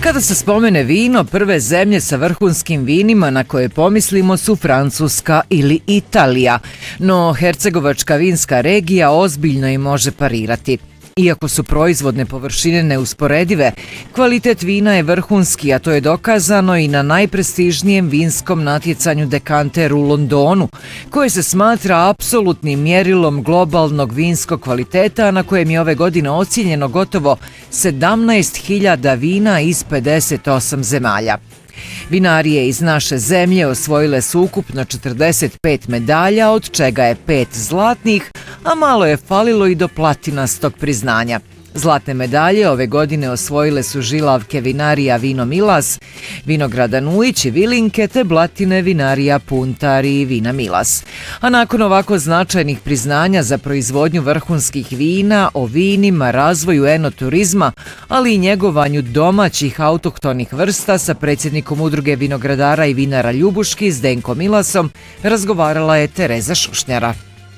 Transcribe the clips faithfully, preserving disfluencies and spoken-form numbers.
Kada se spomene vino, prve zemlje sa vrhunskim vinima na koje pomislimo su Francuska ili Italija, no hercegovačka vinska regija ozbiljno i može parirati. Iako su proizvodne površine neusporedive, kvalitet vina je vrhunski, a to je dokazano i na najprestižnijem vinskom natjecanju Dekanteru u Londonu, koje se smatra apsolutnim mjerilom globalnog vinskog kvaliteta, na kojem je ove godine ocijenjeno gotovo sedamnaest hiljada vina iz pedeset osam zemalja. Vinarije iz naše zemlje osvojile su ukupno četrdeset pet medalja, od čega je pet zlatnih, a malo je falilo i do platinastog priznanja. Zlatne medalje ove godine osvojile su žilavke vinarija Vino Milas, vinograda Nujić i Vilinke te blatine vinarija Puntari i Vina Milas. A nakon ovako značajnih priznanja za proizvodnju vrhunskih vina, o vinima, razvoju enoturizma, ali i njegovanju domaćih autohtonih vrsta sa predsjednikom Udruge vinogradara i vinara Ljubuški Zdenkom Milasom razgovarala je Tereza Šušnjara.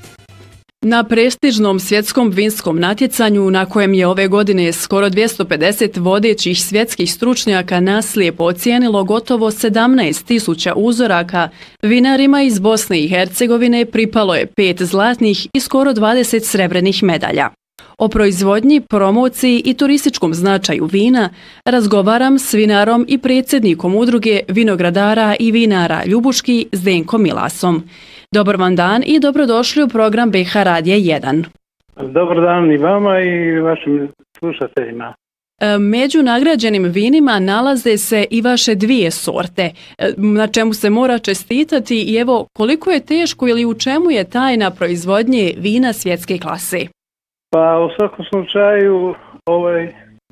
Na prestižnom svjetskom vinskom natjecanju, na kojem je ove godine skoro dvjesto pedeset vodećih svjetskih stručnjaka naslijepo ocijenilo gotovo sedamnaest tisuća uzoraka, vinarima iz Bosne i Hercegovine pripalo je pet zlatnih i skoro dvadeset srebrnih medalja. O proizvodnji, promociji i turističkom značaju vina razgovaram s vinarom i predsjednikom Udruge vinogradara i vinara Ljubuški Zdenkom Milasom. Dobar vam dan i dobrodošli u program B H Radija jedan. Dobar dan i vama i vašim slušateljima. Među nagrađenim vinima nalaze se i vaše dvije sorte, na čemu se mora čestitati i evo koliko je teško ili u čemu je tajna proizvodnje vina svjetske klase? Pa u svakom slučaju ovaj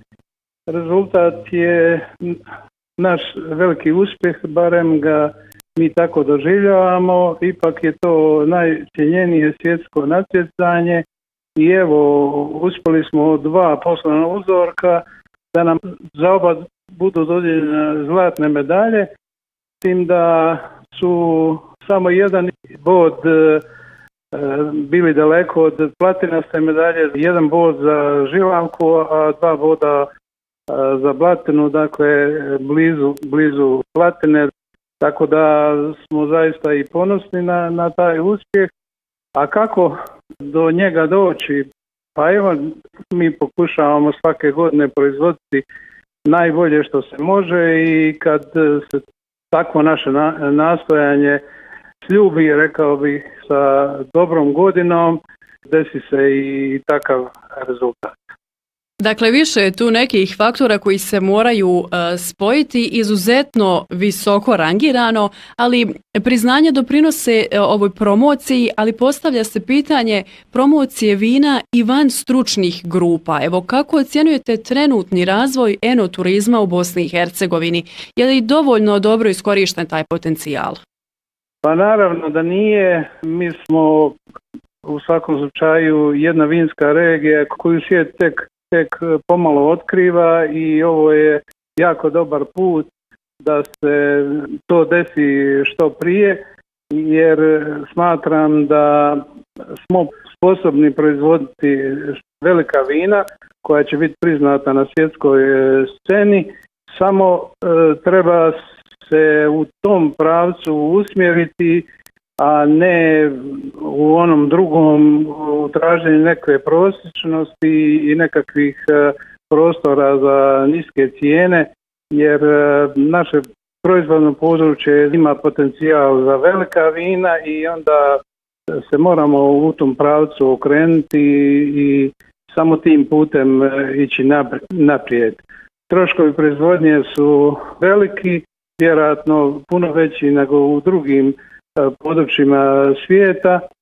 rezultat je naš veliki uspjeh, barem ga mi tako doživljavamo, ipak je to najcijenjenije svjetsko natjecanje i evo uspjeli smo dva poslovna uzorka da nam za oba budu dodijeljene zlatne medalje, s tim da su samo jedan bod bili daleko od platinaste medalje, jedan bod za žilavku, a dva boda za blatinu, dakle blizu, blizu platine. Tako da smo zaista i ponosni na, na taj uspjeh. A kako do njega doći? Pa evo, mi pokušavamo svake godine proizvoditi najbolje što se može i kad se takvo naše na, nastojanje sljubi, rekao bih, sa dobrom godinom, desi se i takav rezultat. Dakle, više je tu nekih faktora koji se moraju uh, spojiti, izuzetno visoko rangirano, ali priznanje doprinose uh, ovoj promociji, ali postavlja se pitanje promocije vina i van stručnih grupa. Evo, kako ocjenjujete trenutni razvoj enoturizma u Bosni i Hercegovini? Je li dovoljno dobro iskorišten taj potencijal? Pa naravno da nije. Mi smo u svakom slučaju jedna vinska regija koju svijet tek tek pomalo otkriva i ovo je jako dobar put da se to desi što prije, jer smatram da smo sposobni proizvoditi velika vina koja će biti priznata na svjetskoj sceni, samo e, treba se u tom pravcu usmjeriti, a ne u onom drugom u traženju neke prosječnosti i nekakvih prostora za niske cijene, jer naše proizvodno područje ima potencijal za velika vina i onda se moramo u tom pravcu okrenuti i samo tim putem ići naprijed. Troškovi proizvodnje su veliki, vjerojatno puno veći nego u drugim područjima svijeta. E,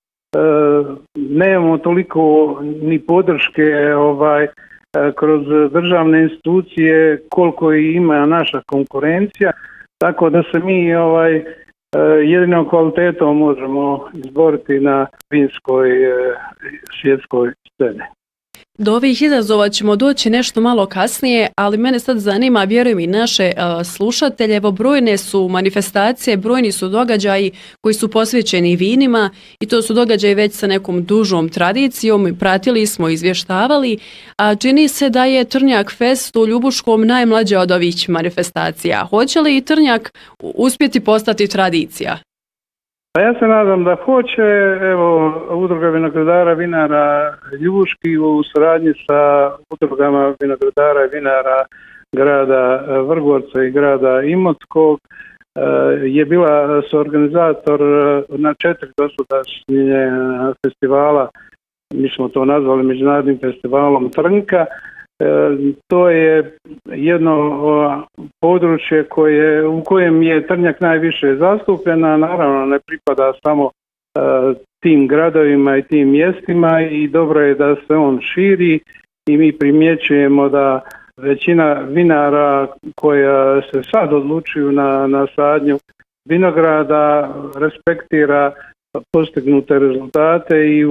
nemamo toliko ni podrške ovaj kroz državne institucije koliko i ima naša konkurencija, tako da se mi ovaj jedino kvalitetom možemo izboriti na vinskoj svjetskoj sceni. Do ovih izazova ćemo doći nešto malo kasnije, ali mene sad zanima, vjerujem i naše uh, slušatelje, evo brojne su manifestacije, brojni su događaji koji su posvećeni vinima i to su događaji već sa nekom dužom tradicijom i pratili smo, izvještavali, a čini se da je Trnjak Fest u Ljubuškom najmlađa od ovih manifestacija. Hoće li i Trnjak uspjeti postati tradicija? Pa ja se nadam da hoće. Evo, Udruga vinogradara vinara Ljubuški u suradnji sa udrugama vinogradara i vinara grada Vrgorca i grada Imotskog je bila suorganizator na četiri dosadašnje festivala. Mi smo to nazvali Međunarodnim festivalom Trnka. To je jedno područje koje, u kojem je Trnjak najviše zastupljena, naravno ne pripada samo tim gradovima i tim mjestima i dobro je da se on širi i mi primjećujemo da većina vinara koja se sad odlučuju na, na sadnju vinograda respektira postignute rezultate i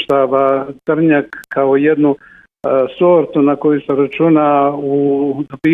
uvrštava Trnjak kao jednu sortu na koju se računa u